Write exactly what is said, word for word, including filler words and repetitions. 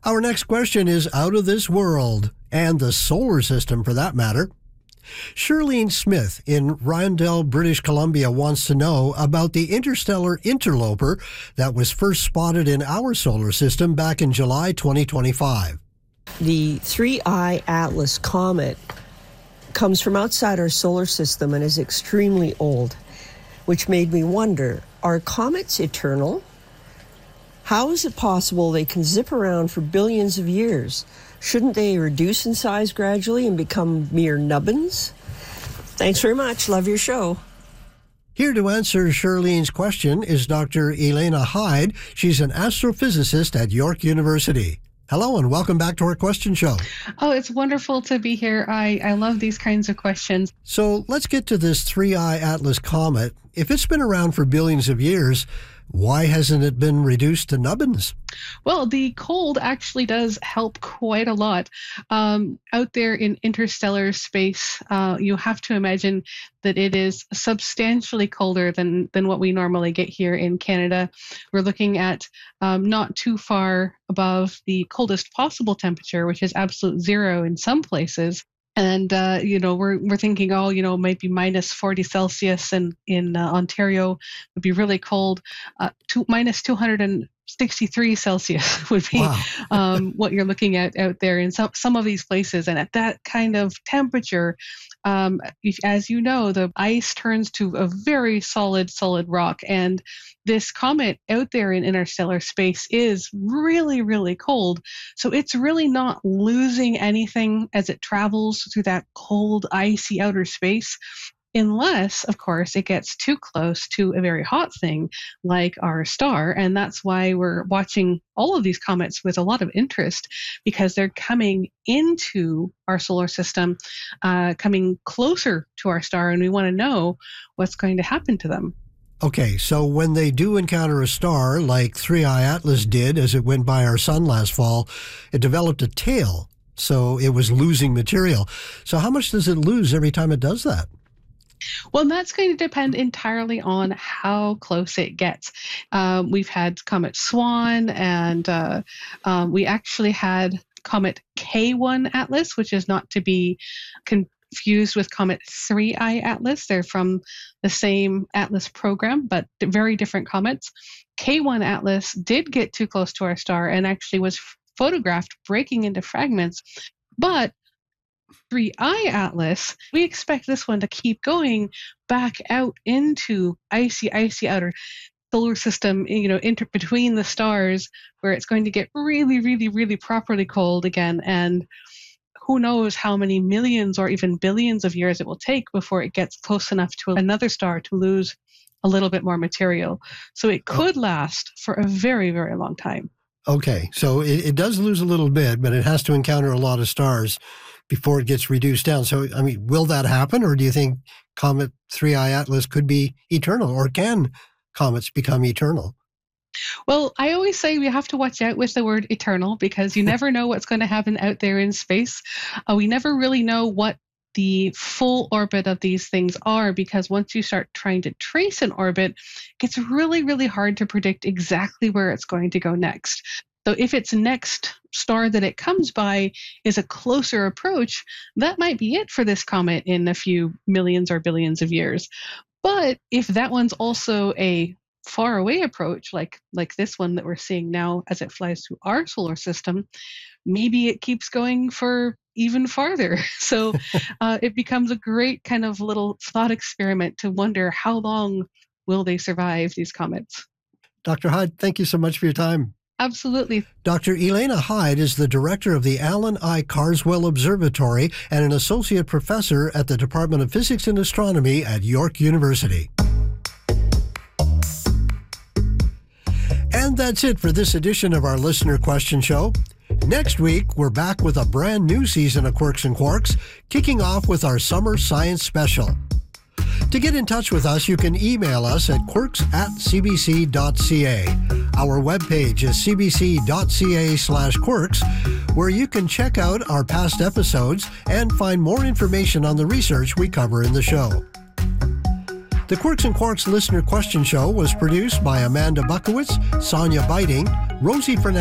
Our next question is out of this world, and the solar system for that matter. Shirlene Smith in Rindell, British Columbia wants to know about the interstellar interloper that was first spotted in our solar system back in July twenty twenty-five. The three I Atlas comet comes from outside our solar system and is extremely old, which made me wonder, are comets eternal? How is it possible they can zip around for billions of years? Shouldn't they reduce in size gradually and become mere nubbins? Thanks very much. Love your show. Here to answer Shirlene's question is Doctor Elena Hyde. She's an astrophysicist at York University. Hello and welcome back to our question show. Oh, it's wonderful to be here. I, I love these kinds of questions. So let's get to this three I Atlas comet. If it's been around for billions of years, why hasn't it been reduced to nubbins? Well, the cold actually does help quite a lot. Um, out there in interstellar space, uh, you have to imagine that it is substantially colder than, than what we normally get here in Canada. We're looking at um, not too far above the coldest possible temperature, which is absolute zero in some places. And, uh, you know, we're we're thinking, oh, you know, maybe minus forty Celsius and in uh, Ontario would be really cold. Uh, two, minus two hundred sixty-three Celsius would be wow. um, what you're looking at out there in some, some of these places. And at that kind of temperature, um, if, as you know, the ice turns to a very solid, solid rock. And this comet out there in interstellar space is really, really cold. So it's really not losing anything as it travels through that cold, icy outer space. Unless, of course, it gets too close to a very hot thing like our star. And that's why we're watching all of these comets with a lot of interest, because they're coming into our solar system, uh, coming closer to our star, and we want to know what's going to happen to them. Okay, so when they do encounter a star, like three I Atlas did as it went by our sun last fall, it developed a tail, so it was losing material. So how much does it lose every time it does that? Well, that's going to depend entirely on how close it gets. Um, we've had Comet Swan, and uh, um, we actually had Comet K one Atlas, which is not to be confused with Comet three I Atlas. They're from the same Atlas program, but very different comets. K one Atlas did get too close to our star and actually was photographed breaking into fragments, but three I Atlas, we expect this one to keep going back out into icy, icy outer solar system, you know, inter- between the stars, where it's going to get really, really, really properly cold again. And who knows how many millions or even billions of years it will take before it gets close enough to another star to lose a little bit more material. So it could last for a very, very long time. Okay, so it, it does lose a little bit, but it has to encounter a lot of stars before it gets reduced down. So, I mean, will that happen, or do you think Comet three I Atlas could be eternal, or can comets become eternal? Well, I always say we have to watch out with the word eternal, because you never know what's going to happen out there in space. Uh, we never really know what the full orbit of these things are, because once you start trying to trace an orbit, it gets really, really hard to predict exactly where it's going to go next. So if its next star that it comes by is a closer approach, that might be it for this comet in a few millions or billions of years. But if that one's also a far away approach, like like this one that we're seeing now as it flies through our solar system, maybe it keeps going for even farther. So uh, it becomes a great kind of little thought experiment to wonder, how long will they survive, these comets? Doctor Hyde, thank you so much for your time. Absolutely. Doctor Elena Hyde is the director of the Alan I. Carswell Observatory and an associate professor at the Department of Physics and Astronomy at York University. And that's it for this edition of our Listener Question Show. Next week, we're back with a brand new season of Quirks and Quarks, kicking off with our Summer Science Special. To get in touch with us, you can email us at quirks at cbc dot c a. Our webpage is cbc.ca slash quirks, where you can check out our past episodes and find more information on the research we cover in the show. The Quirks and Quarks Listener Question Show was produced by Amanda Buckowitz, Sonia Biting, Rosie Fernandez,